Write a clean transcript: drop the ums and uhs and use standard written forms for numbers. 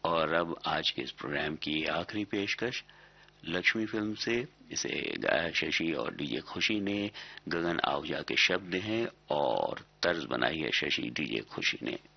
और अब आज के इस प्रोग्राम की आखिरी पेशकश लक्ष्मी फिल्म से। इसे गाया शशि और डीजे खुशी ने, गगन आहूजा के शब्द हैं और तर्ज बनाई है शशि डीजे खुशी ने।